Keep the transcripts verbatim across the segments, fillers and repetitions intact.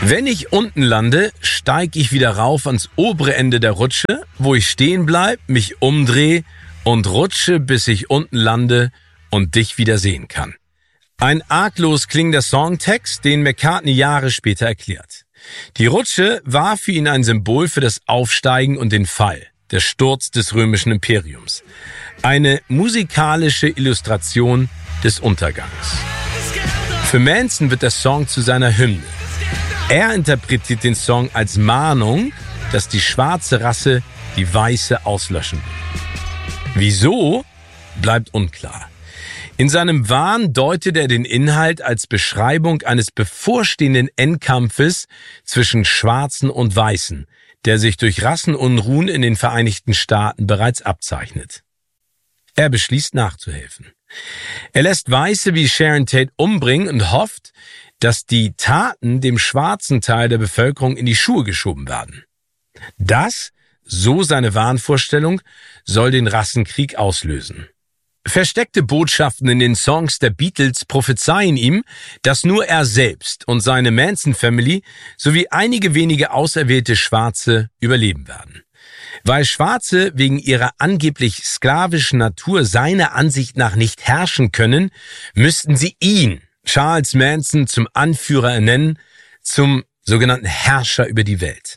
Wenn ich unten lande, steige ich wieder rauf ans obere Ende der Rutsche, wo ich stehen bleib, mich umdrehe und rutsche, bis ich unten lande und dich wieder sehen kann. Ein arglos klingender Songtext, den McCartney Jahre später erklärt. Die Rutsche war für ihn ein Symbol für das Aufsteigen und den Fall, der Sturz des römischen Imperiums. Eine musikalische Illustration des Untergangs. Für Manson wird der Song zu seiner Hymne. Er interpretiert den Song als Mahnung, dass die schwarze Rasse die weiße auslöschen will. Wieso, bleibt unklar. In seinem Wahn deutet er den Inhalt als Beschreibung eines bevorstehenden Endkampfes zwischen Schwarzen und Weißen, der sich durch Rassenunruhen in den Vereinigten Staaten bereits abzeichnet. Er beschließt nachzuhelfen. Er lässt Weiße wie Sharon Tate umbringen und hofft, dass die Taten dem schwarzen Teil der Bevölkerung in die Schuhe geschoben werden. Das, so seine Wahnvorstellung, soll den Rassenkrieg auslösen. Versteckte Botschaften in den Songs der Beatles prophezeien ihm, dass nur er selbst und seine Manson-Family sowie einige wenige auserwählte Schwarze überleben werden. Weil Schwarze wegen ihrer angeblich sklavischen Natur seiner Ansicht nach nicht herrschen können, müssten sie ihn, Charles Manson, zum Anführer ernennen, zum sogenannten Herrscher über die Welt.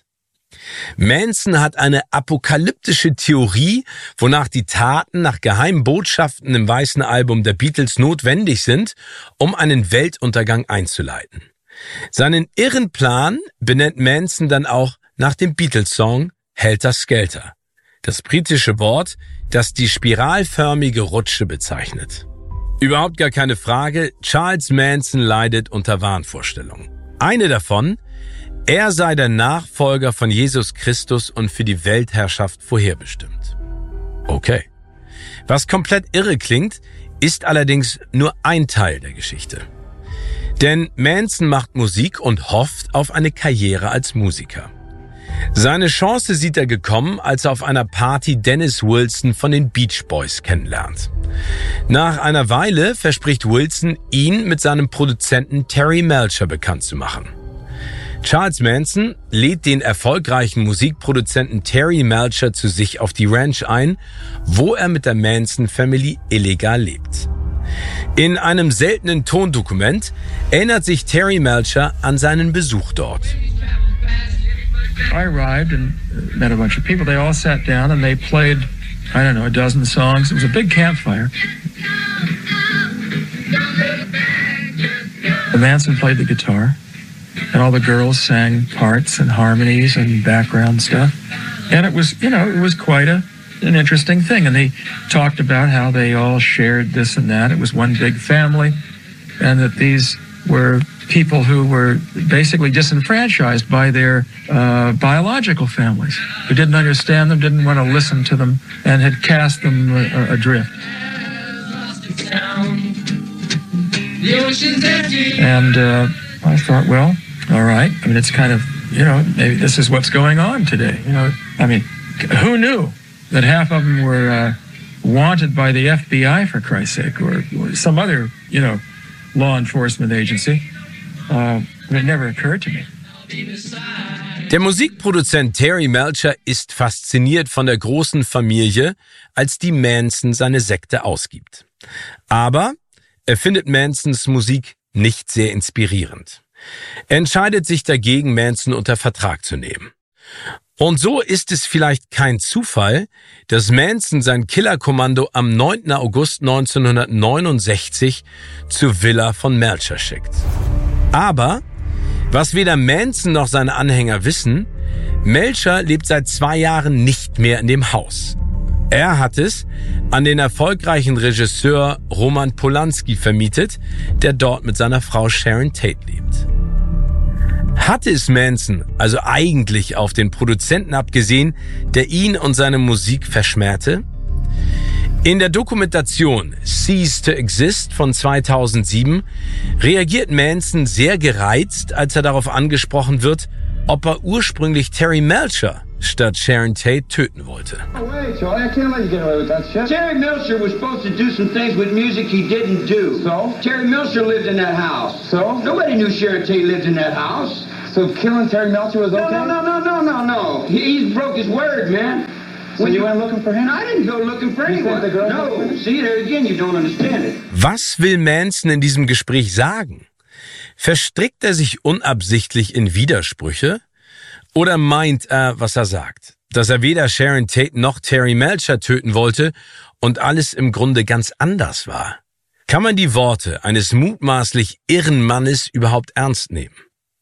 Manson hat eine apokalyptische Theorie, wonach die Taten nach geheimen Botschaften im weißen Album der Beatles notwendig sind, um einen Weltuntergang einzuleiten. Seinen irren Plan benennt Manson dann auch nach dem Beatles-Song Helter Skelter, das britische Wort, das die spiralförmige Rutsche bezeichnet. Überhaupt gar keine Frage, Charles Manson leidet unter Wahnvorstellungen. Eine davon: er sei der Nachfolger von Jesus Christus und für die Weltherrschaft vorherbestimmt. Okay. Was komplett irre klingt, ist allerdings nur ein Teil der Geschichte. Denn Manson macht Musik und hofft auf eine Karriere als Musiker. Seine Chance sieht er gekommen, als er auf einer Party Dennis Wilson von den Beach Boys kennenlernt. Nach einer Weile verspricht Wilson, ihn mit seinem Produzenten Terry Melcher bekannt zu machen. Charles Manson lädt den erfolgreichen Musikproduzenten Terry Melcher zu sich auf die Ranch ein, wo er mit der Manson Family illegal lebt. In einem seltenen Tondokument erinnert sich Terry Melcher an seinen Besuch dort. I arrived and met a bunch of people. They all sat down and they played, I don't know, a dozen songs. It was a big campfire. The Manson played the guitar. And all the girls sang parts and harmonies and background stuff. And it was, you know, it was quite a, an interesting thing. And they talked about how they all shared this and that. It was one big family. And that these were people who were basically disenfranchised by their uh, biological families, who didn't understand them, didn't want to listen to them, and had cast them uh, adrift. And uh, I thought, well, all right. I mean, it's kind of, you know, maybe this is what's going on today. You know, I mean, who knew that half of them were uh, wanted by the F B I, for Christ's sake, or, or some other, you know, law enforcement agency? Uh, it never occurred to me. Der Musikproduzent Terry Melcher ist fasziniert von der großen Familie, als die Manson seine Sekte ausgibt. Aber er findet Mansons Musik nicht sehr inspirierend. Er entscheidet sich dagegen, Manson unter Vertrag zu nehmen. Und so ist es vielleicht kein Zufall, dass Manson sein Killerkommando am neunten August neunzehnhundertneunundsechzig zur Villa von Melcher schickt. Aber, was weder Manson noch seine Anhänger wissen, Melcher lebt seit zwei Jahren nicht mehr in dem Haus. Er hat es an den erfolgreichen Regisseur Roman Polanski vermietet, der dort mit seiner Frau Sharon Tate lebt. Hatte es Manson also eigentlich auf den Produzenten abgesehen, der ihn und seine Musik verschmähte? In der Dokumentation Cease to Exist von zweitausendsieben reagiert Manson sehr gereizt, als er darauf angesprochen wird, ob er ursprünglich Terry Melcher statt Sharon Tate töten wollte. Oh, wait, Charlie, I can't let you get away with that shit. Terry Melcher was supposed to do some things with music he didn't do. So? Terry Melcher lived in that house. So? Nobody knew Sharon Tate lived in that house. So killing Terry Melcher was okay? No, no, no, no, no, no. He, he broke his word, man. So you went looking for him? I didn't go looking for You anyone. sent the girl No. looking for him? See, there again, you don't understand it. Was will Manson in diesem Gespräch sagen? Verstrickt er sich unabsichtlich in Widersprüche? Oder meint er, was er sagt? Dass er weder Sharon Tate noch Terry Melcher töten wollte und alles im Grunde ganz anders war? Kann man die Worte eines mutmaßlich irren Mannes überhaupt ernst nehmen?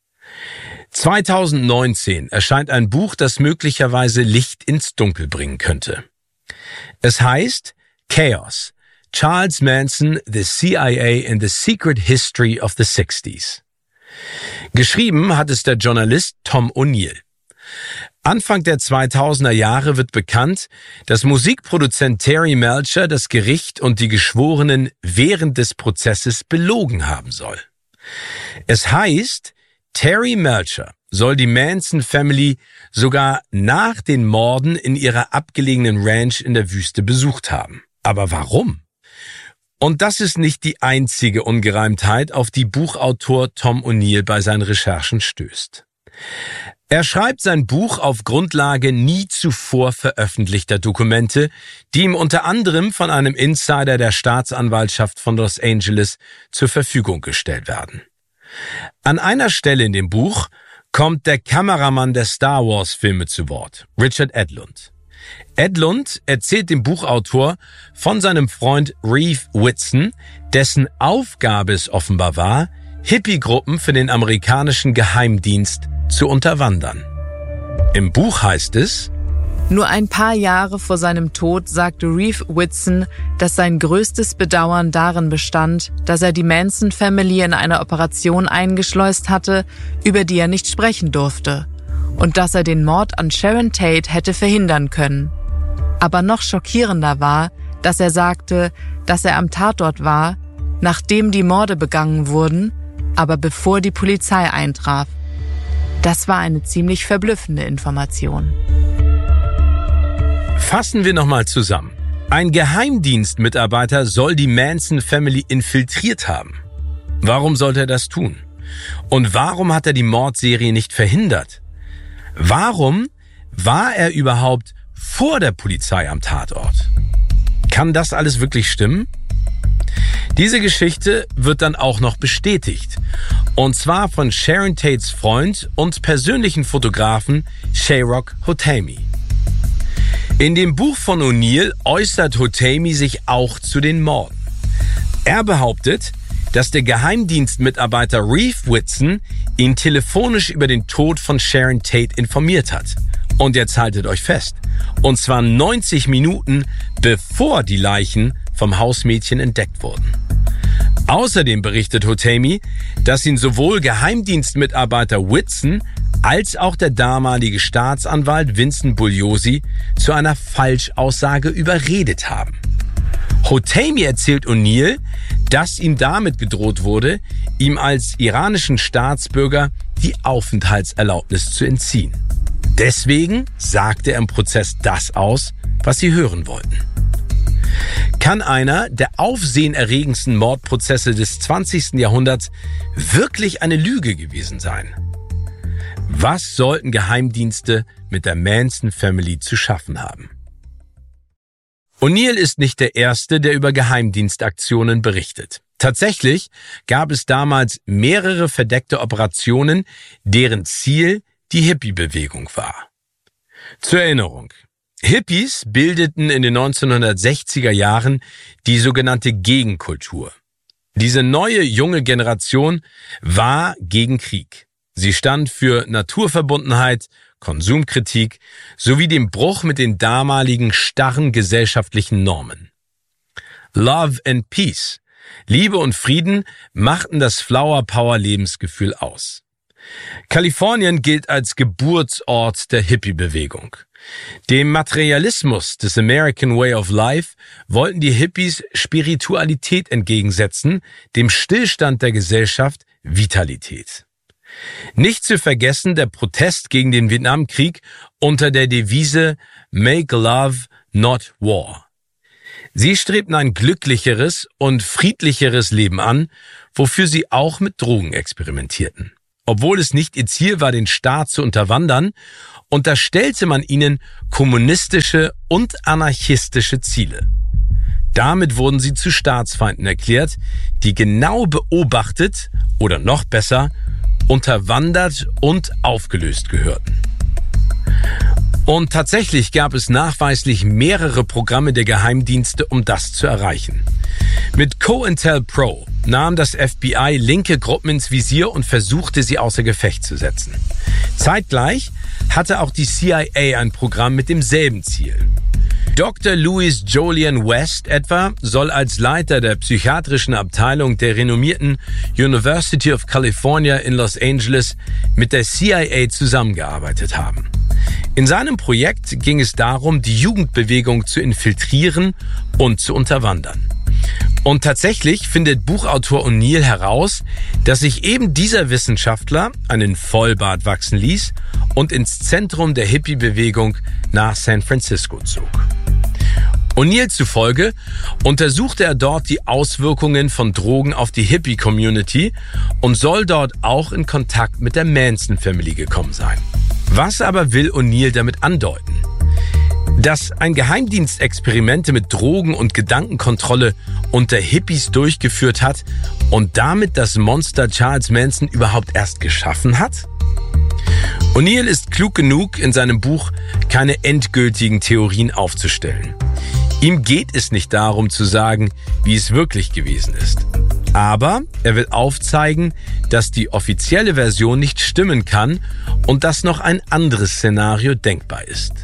zweitausendneunzehn erscheint ein Buch, das möglicherweise Licht ins Dunkel bringen könnte. Es heißt Chaos: Charles Manson, the C I A and the Secret History of the sixties. Geschrieben hat es der Journalist Tom O'Neill. Anfang der zweitausender Jahre wird bekannt, dass Musikproduzent Terry Melcher das Gericht und die Geschworenen während des Prozesses belogen haben soll. Es heißt, Terry Melcher soll die Manson Family sogar nach den Morden in ihrer abgelegenen Ranch in der Wüste besucht haben. Aber warum? Und das ist nicht die einzige Ungereimtheit, auf die Buchautor Tom O'Neill bei seinen Recherchen stößt. Er schreibt sein Buch auf Grundlage nie zuvor veröffentlichter Dokumente, die ihm unter anderem von einem Insider der Staatsanwaltschaft von Los Angeles zur Verfügung gestellt werden. An einer Stelle in dem Buch kommt der Kameramann der Star Wars Filme zu Wort, Richard Edlund. Edlund erzählt dem Buchautor von seinem Freund Reeve Whitson, dessen Aufgabe es offenbar war, Hippie-Gruppen für den amerikanischen Geheimdienst zu unterwandern. Im Buch heißt es: Nur ein paar Jahre vor seinem Tod sagte Reeve Whitson, dass sein größtes Bedauern darin bestand, dass er die Manson Family in eine Operation eingeschleust hatte, über die er nicht sprechen durfte, und dass er den Mord an Sharon Tate hätte verhindern können. Aber noch schockierender war, dass er sagte, dass er am Tatort war, nachdem die Morde begangen wurden, aber bevor die Polizei eintraf. Das war eine ziemlich verblüffende Information. Fassen wir nochmal zusammen. Ein Geheimdienstmitarbeiter soll die Manson Family infiltriert haben. Warum sollte er das tun? Und warum hat er die Mordserie nicht verhindert? Warum war er überhaupt vor der Polizei am Tatort? Kann das alles wirklich stimmen? Diese Geschichte wird dann auch noch bestätigt. Und zwar von Sharon Tates Freund und persönlichen Fotografen Shayrock Hotami. In dem Buch von O'Neill äußert Hotami sich auch zu den Morden. Er behauptet, dass der Geheimdienstmitarbeiter Reeve Whitson ihn telefonisch über den Tod von Sharon Tate informiert hat. Und jetzt haltet euch fest. Und zwar neunzig Minuten bevor die Leichen vom Hausmädchen entdeckt wurden. Außerdem berichtet Hotami, dass ihn sowohl Geheimdienstmitarbeiter Whitson als auch der damalige Staatsanwalt Vincent Bugliosi zu einer Falschaussage überredet haben. Hotami erzählt O'Neill, dass ihm damit gedroht wurde, ihm als iranischen Staatsbürger die Aufenthaltserlaubnis zu entziehen. Deswegen sagte er im Prozess das aus, was sie hören wollten. Kann einer der aufsehenerregendsten Mordprozesse des zwanzigsten Jahrhunderts wirklich eine Lüge gewesen sein? Was sollten Geheimdienste mit der Manson Family zu schaffen haben? O'Neill ist nicht der Erste, der über Geheimdienstaktionen berichtet. Tatsächlich gab es damals mehrere verdeckte Operationen, deren Ziel die Hippie-Bewegung war. Zur Erinnerung: Hippies bildeten in den neunzehnhundertsechziger Jahren die sogenannte Gegenkultur. Diese neue junge Generation war gegen Krieg. Sie stand für Naturverbundenheit, Konsumkritik sowie den Bruch mit den damaligen starren gesellschaftlichen Normen. Love and Peace, Liebe und Frieden, machten das Flower Power Lebensgefühl aus. Kalifornien gilt als Geburtsort der Hippie-Bewegung. Dem Materialismus des American Way of Life wollten die Hippies Spiritualität entgegensetzen, dem Stillstand der Gesellschaft Vitalität. Nicht zu vergessen der Protest gegen den Vietnamkrieg unter der Devise Make Love, not War. Sie strebten ein glücklicheres und friedlicheres Leben an, wofür sie auch mit Drogen experimentierten. Obwohl es nicht ihr Ziel war, den Staat zu unterwandern, unterstellte man ihnen kommunistische und anarchistische Ziele. Damit wurden sie zu Staatsfeinden erklärt, die genau beobachtet oder noch besser unterwandert und aufgelöst gehörten. Und tatsächlich gab es nachweislich mehrere Programme der Geheimdienste, um das zu erreichen. Mit COINTELPRO nahm das F B I linke Gruppen ins Visier und versuchte, sie außer Gefecht zu setzen. Zeitgleich hatte auch die C I A ein Programm mit demselben Ziel. Doktor Louis Jolyon West etwa soll als Leiter der psychiatrischen Abteilung der renommierten University of California in Los Angeles mit der C I A zusammengearbeitet haben. In seinem Projekt ging es darum, die Jugendbewegung zu infiltrieren und zu unterwandern. Und tatsächlich findet Buchautor O'Neill heraus, dass sich eben dieser Wissenschaftler einen Vollbart wachsen ließ und ins Zentrum der Hippie-Bewegung nach San Francisco zog. O'Neill zufolge untersuchte er dort die Auswirkungen von Drogen auf die Hippie-Community und soll dort auch in Kontakt mit der Manson-Family gekommen sein. Was aber will O'Neill damit andeuten? Dass ein Geheimdienst Experimente mit Drogen und Gedankenkontrolle unter Hippies durchgeführt hat und damit das Monster Charles Manson überhaupt erst geschaffen hat? O'Neill ist klug genug, in seinem Buch keine endgültigen Theorien aufzustellen. Ihm geht es nicht darum zu sagen, wie es wirklich gewesen ist. Aber er will aufzeigen, dass die offizielle Version nicht stimmen kann und dass noch ein anderes Szenario denkbar ist.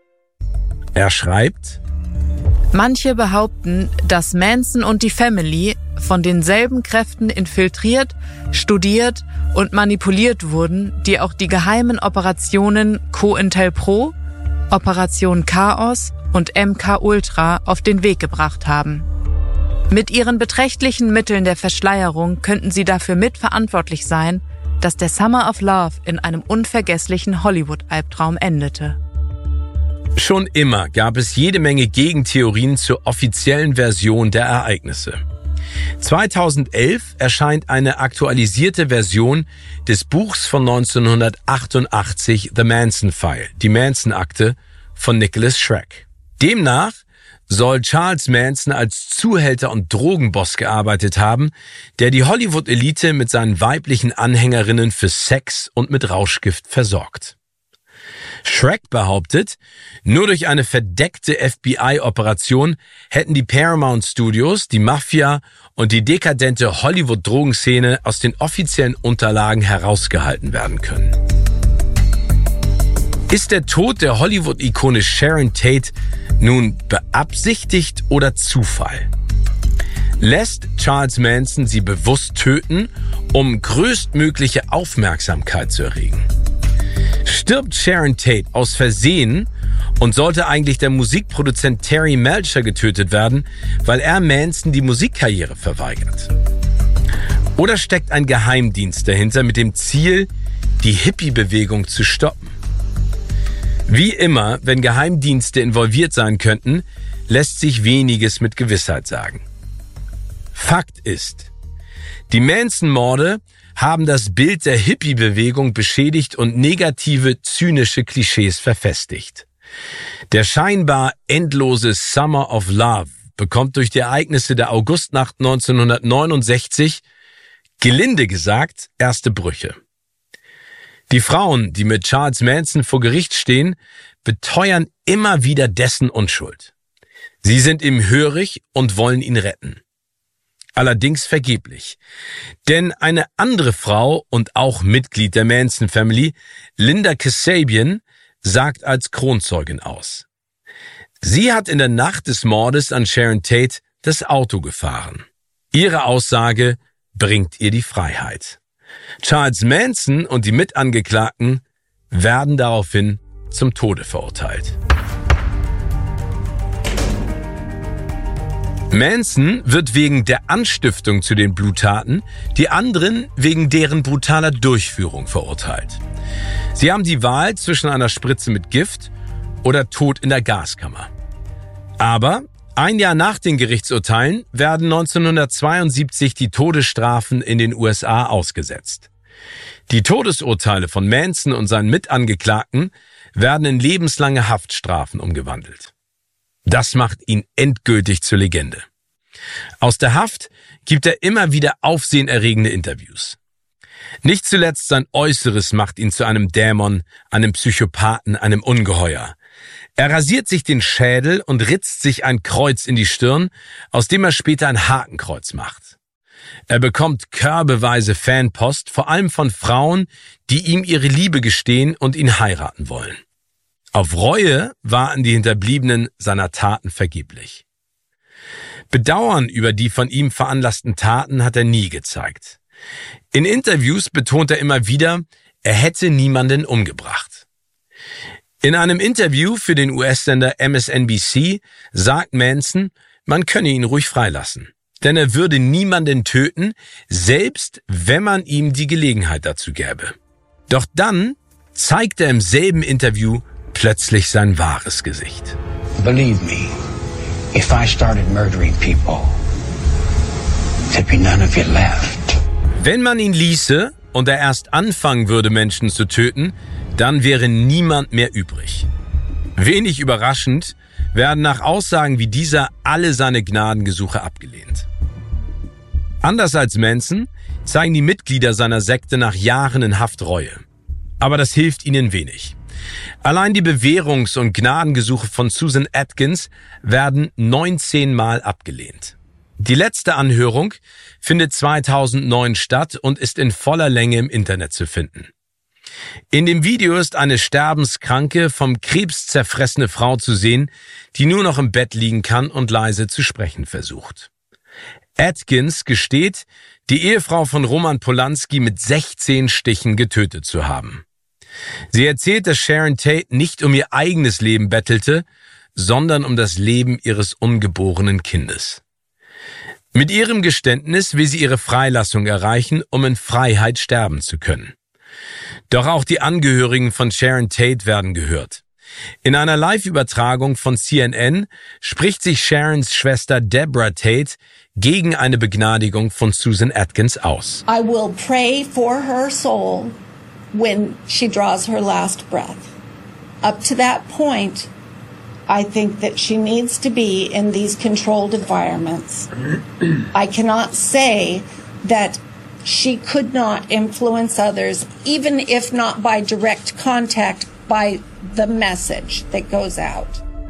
Er schreibt: Manche behaupten, dass Manson und die Family von denselben Kräften infiltriert, studiert und manipuliert wurden, die auch die geheimen Operationen COINTELPRO, Operation Chaos und M K Ultra auf den Weg gebracht haben. Mit ihren beträchtlichen Mitteln der Verschleierung könnten sie dafür mitverantwortlich sein, dass der Summer of Love in einem unvergesslichen Hollywood-Albtraum endete. Schon immer gab es jede Menge Gegentheorien zur offiziellen Version der Ereignisse. zweitausendelf erscheint eine aktualisierte Version des Buchs von neunzehnhundertachtundachtzig The Manson File, die Manson-Akte von Nicholas Schreck. Demnach soll Charles Manson als Zuhälter und Drogenboss gearbeitet haben, der die Hollywood-Elite mit seinen weiblichen Anhängerinnen für Sex und mit Rauschgift versorgt. Schreck behauptet, nur durch eine verdeckte F B I-Operation hätten die Paramount Studios, die Mafia und die dekadente Hollywood-Drogenszene aus den offiziellen Unterlagen herausgehalten werden können. Ist der Tod der Hollywood-Ikone Sharon Tate nun beabsichtigt oder Zufall? Lässt Charles Manson sie bewusst töten, um größtmögliche Aufmerksamkeit zu erregen? Stirbt Sharon Tate aus Versehen und sollte eigentlich der Musikproduzent Terry Melcher getötet werden, weil er Manson die Musikkarriere verweigert? Oder steckt ein Geheimdienst dahinter mit dem Ziel, die Hippie-Bewegung zu stoppen? Wie immer, wenn Geheimdienste involviert sein könnten, lässt sich weniges mit Gewissheit sagen. Fakt ist, die Manson-Morde haben das Bild der Hippie-Bewegung beschädigt und negative, zynische Klischees verfestigt. Der scheinbar endlose Summer of Love bekommt durch die Ereignisse der Augustnacht neunzehnhundertneunundsechzig, gelinde gesagt, erste Brüche. Die Frauen, die mit Charles Manson vor Gericht stehen, beteuern immer wieder dessen Unschuld. Sie sind ihm hörig und wollen ihn retten. Allerdings vergeblich. Denn eine andere Frau und auch Mitglied der Manson Family, Linda Kasabian, sagt als Kronzeugin aus. Sie hat in der Nacht des Mordes an Sharon Tate das Auto gefahren. Ihre Aussage bringt ihr die Freiheit. Charles Manson und die Mitangeklagten werden daraufhin zum Tode verurteilt. Manson wird wegen der Anstiftung zu den Bluttaten, die anderen wegen deren brutaler Durchführung verurteilt. Sie haben die Wahl zwischen einer Spritze mit Gift oder Tod in der Gaskammer. Aber ein Jahr nach den Gerichtsurteilen werden neunzehnhundertzweiundsiebzig die Todesstrafen in den U S A ausgesetzt. Die Todesurteile von Manson und seinen Mitangeklagten werden in lebenslange Haftstrafen umgewandelt. Das macht ihn endgültig zur Legende. Aus der Haft gibt er immer wieder aufsehenerregende Interviews. Nicht zuletzt sein Äußeres macht ihn zu einem Dämon, einem Psychopathen, einem Ungeheuer. Er rasiert sich den Schädel und ritzt sich ein Kreuz in die Stirn, aus dem er später ein Hakenkreuz macht. Er bekommt körbeweise Fanpost, vor allem von Frauen, die ihm ihre Liebe gestehen und ihn heiraten wollen. Auf Reue warten die Hinterbliebenen seiner Taten vergeblich. Bedauern über die von ihm veranlassten Taten hat er nie gezeigt. In Interviews betont er immer wieder, er hätte niemanden umgebracht. In einem Interview für den U S-Sender M S N B C sagt Manson, man könne ihn ruhig freilassen, denn er würde niemanden töten, selbst wenn man ihm die Gelegenheit dazu gäbe. Doch dann zeigt er im selben Interview plötzlich sein wahres Gesicht. Believe me, if I started murdering people, there'd be none of you left. Wenn man ihn ließe und er erst anfangen würde, Menschen zu töten, dann wäre niemand mehr übrig. Wenig überraschend werden nach Aussagen wie dieser alle seine Gnadengesuche abgelehnt. Anders als Manson zeigen die Mitglieder seiner Sekte nach Jahren in Haft Reue. Aber das hilft ihnen wenig. Allein die Bewährungs- und Gnadengesuche von Susan Atkins werden neunzehn Mal abgelehnt. Die letzte Anhörung findet zweitausendneun statt und ist in voller Länge im Internet zu finden. In dem Video ist eine sterbenskranke, vom Krebs zerfressene Frau zu sehen, die nur noch im Bett liegen kann und leise zu sprechen versucht. Atkins gesteht, die Ehefrau von Roman Polanski mit sechzehn Stichen getötet zu haben. Sie erzählt, dass Sharon Tate nicht um ihr eigenes Leben bettelte, sondern um das Leben ihres ungeborenen Kindes. Mit ihrem Geständnis will sie ihre Freilassung erreichen, um in Freiheit sterben zu können. Doch auch die Angehörigen von Sharon Tate werden gehört. In einer Live-Übertragung von C N N spricht sich Sharons Schwester Deborah Tate gegen eine Begnadigung von Susan Atkins aus. I will pray for her soul when she draws her last breath. Up to that point, I think that she needs to be in these controlled environments. I cannot say that she could not influence others, even if not by direct contact, by the message that goes out.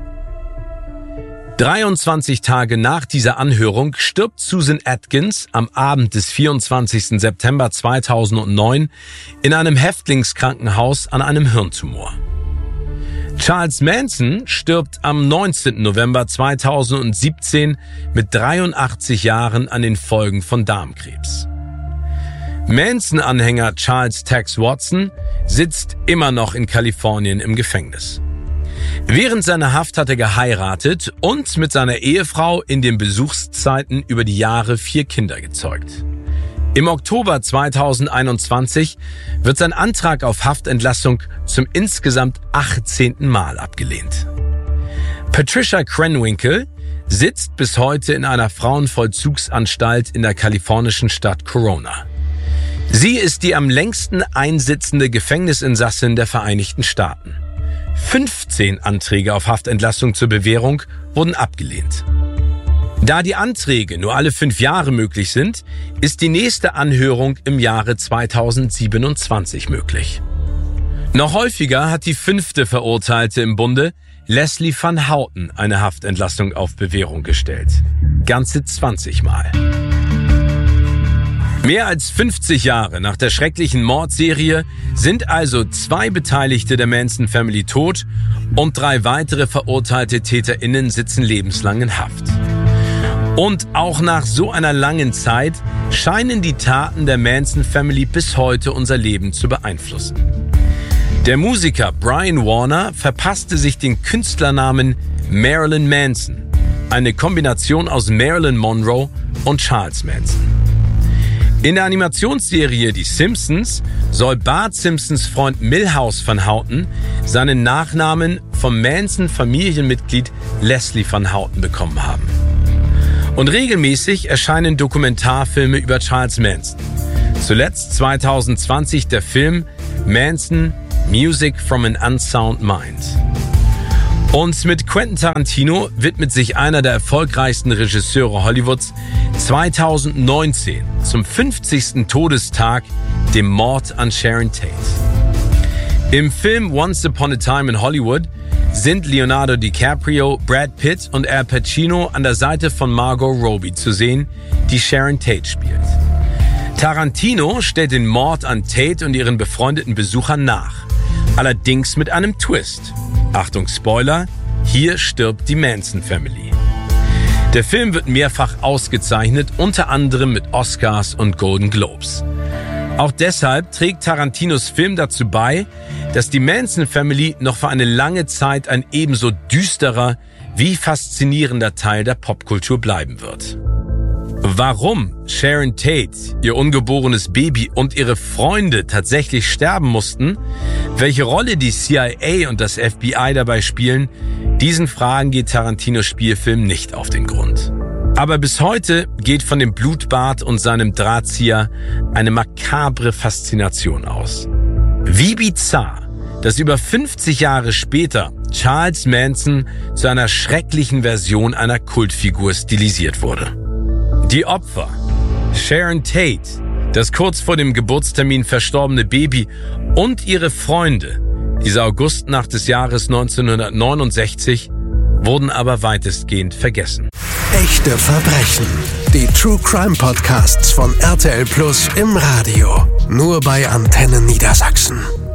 dreiundzwanzig Tage nach dieser Anhörung stirbt Susan Atkins am Abend des vierundzwanzigsten September zweitausendneun in einem Häftlingskrankenhaus an einem Hirntumor. Charles Manson stirbt am neunzehnten November zweitausendsiebzehn mit dreiundachtzig Jahren an den Folgen von Darmkrebs. Manson-Anhänger Charles Tex Watson sitzt immer noch in Kalifornien im Gefängnis. Während seiner Haft hat er geheiratet und mit seiner Ehefrau in den Besuchszeiten über die Jahre vier Kinder gezeugt. Im Oktober zweitausendeinundzwanzig wird sein Antrag auf Haftentlassung zum insgesamt achtzehnten Mal abgelehnt. Patricia Krenwinkel sitzt bis heute in einer Frauenvollzugsanstalt in der kalifornischen Stadt Corona. Sie ist die am längsten einsitzende Gefängnisinsassin der Vereinigten Staaten. fünfzehn Anträge auf Haftentlassung zur Bewährung wurden abgelehnt. Da die Anträge nur alle fünf Jahre möglich sind, ist die nächste Anhörung im Jahre zweitausendsiebenundzwanzig möglich. Noch häufiger hat die fünfte Verurteilte im Bunde, Leslie Van Houten, eine Haftentlassung auf Bewährung gestellt. Ganze zwanzig Mal. Mehr als fünfzig Jahre nach der schrecklichen Mordserie sind also zwei Beteiligte der Manson Family tot und drei weitere verurteilte TäterInnen sitzen lebenslang in Haft. Und auch nach so einer langen Zeit scheinen die Taten der Manson Family bis heute unser Leben zu beeinflussen. Der Musiker Brian Warner verpasste sich den Künstlernamen Marilyn Manson, eine Kombination aus Marilyn Monroe und Charles Manson. In der Animationsserie Die Simpsons soll Bart Simpsons Freund Milhouse Van Houten seinen Nachnamen vom Manson-Familienmitglied Leslie Van Houten bekommen haben. Und regelmäßig erscheinen Dokumentarfilme über Charles Manson. Zuletzt zwanzig zwanzig der Film Manson – Music from an Unsound Mind. Und mit Quentin Tarantino widmet sich einer der erfolgreichsten Regisseure Hollywoods zwanzig neunzehn zum fünfzigsten Todestag dem Mord an Sharon Tate. Im Film Once Upon a Time in Hollywood sind Leonardo DiCaprio, Brad Pitt und Al Pacino an der Seite von Margot Robbie zu sehen, die Sharon Tate spielt. Tarantino stellt den Mord an Tate und ihren befreundeten Besuchern nach, allerdings mit einem Twist. Achtung Spoiler, hier stirbt die Manson Family. Der Film wird mehrfach ausgezeichnet, unter anderem mit Oscars und Golden Globes. Auch deshalb trägt Tarantinos Film dazu bei, dass die Manson Family noch für eine lange Zeit ein ebenso düsterer wie faszinierender Teil der Popkultur bleiben wird. Warum Sharon Tate, ihr ungeborenes Baby und ihre Freunde tatsächlich sterben mussten, welche Rolle die C I A und das F B I dabei spielen, diesen Fragen geht Tarantinos Spielfilm nicht auf den Grund. Aber bis heute geht von dem Blutbad und seinem Drahtzieher eine makabre Faszination aus. Wie bizarr, dass über fünfzig Jahre später Charles Manson zu einer schrecklichen Version einer Kultfigur stilisiert wurde. Die Opfer: Sharon Tate, das kurz vor dem Geburtstermin verstorbene Baby und ihre Freunde, diese Augustnacht des Jahres neunzehnhundertneunundsechzig, wurden aber weitestgehend vergessen. Echte Verbrechen. Die True Crime Podcasts von R T L Plus im Radio. Nur bei Antenne Niedersachsen.